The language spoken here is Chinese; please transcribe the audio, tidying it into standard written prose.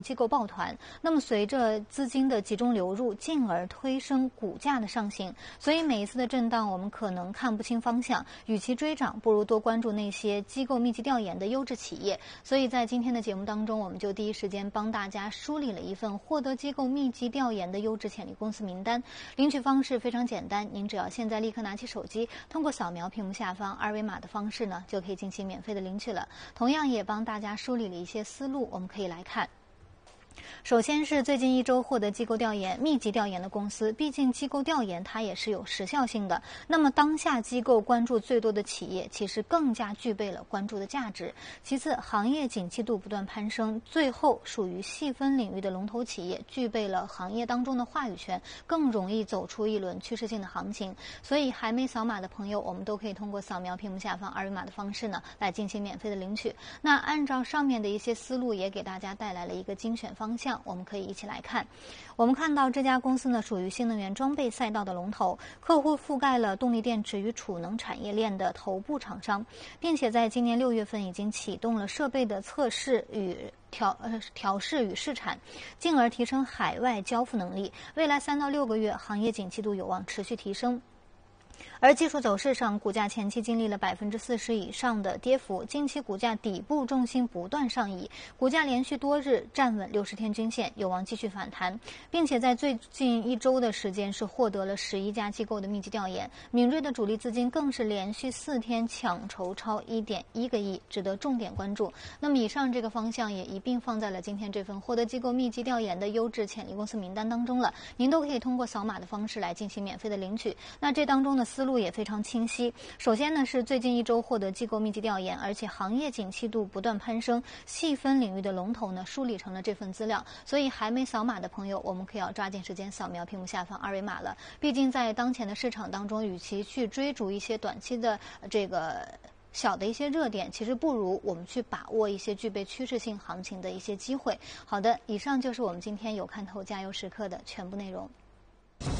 机构抱团，那么随着资金的集中流入，进而推升股价的上行。所以每一次的震荡，我们可能看不清方向，与其追涨，不如多关注那些机构密集调研的优质企业。所以在今天的节目当中，我们就第一时间帮大家梳理了一份获得机构密集调研的优质潜力公司名单。领取方式非常简单，您只要现在立刻拿起手机，通过扫描屏幕下方二维码的方式呢，就可以进行免费的领取了。同样也帮大家梳理了一些思路，我们可以来看。首先是最近一周获得机构调研密集调研的公司，毕竟机构调研它也是有时效性的。那么当下机构关注最多的企业，其实更加具备了关注的价值。其次，行业景气度不断攀升，最后属于细分领域的龙头企业，具备了行业当中的话语权，更容易走出一轮趋势性的行情。所以还没扫码的朋友，我们都可以通过扫描屏幕下方二维码的方式呢，来进行免费的领取。那按照上面的一些思路，也给大家带来了一个精选方向，我们可以一起来看。我们看到这家公司呢，属于新能源装备赛道的龙头，客户覆盖了动力电池与储能产业链的头部厂商，并且在今年6月份已经启动了设备的测试与调试与试产，进而提升海外交付能力。未来3到6个月，行业景气度有望持续提升。而技术走势上，股价前期经历了40%以上的跌幅，近期股价底部重心不断上移，股价连续多日站稳60天均线，有望继续反弹，并且在最近一周的时间是获得了11家机构的密集调研，敏锐的主力资金更是连续4天抢筹超1.1个亿，值得重点关注。那么以上这个方向也一并放在了今天这份获得机构密集调研的优质潜力公司名单当中了，您都可以通过扫码的方式来进行免费的领取。那这当中的思路也非常清晰。首先呢，是最近一周获得机构密集调研，而且行业景气度不断攀升，细分领域的龙头呢梳理成了这份资料。所以还没扫码的朋友，我们可以要抓紧时间扫描屏幕下方二维码了。毕竟在当前的市场当中，与其去追逐一些短期的这个小的一些热点，其实不如我们去把握一些具备趋势性行情的一些机会。好的，以上就是我们今天有看头加油时刻的全部内容。